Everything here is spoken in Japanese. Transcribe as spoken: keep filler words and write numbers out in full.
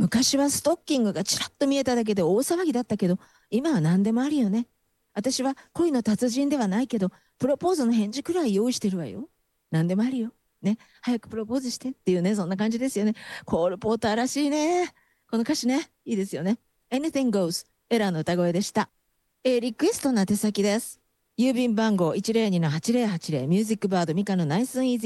昔はストッキングがちらっと見えただけで大騒ぎだったけど、今は何でもあるよね。私は恋の達人ではないけど、プロポーズの返事くらい用意してるわよ。何でもあるよ。ね。早くプロポーズしてっていうね、そんな感じですよね。コールポーターらしいね。この歌詞ね、いいですよね。Anything Goes、エラーの歌声でした。えーリクエストの宛先です。郵便番号いちまるにのはちまるはちまる、ミュージックバードミカのナイスイージー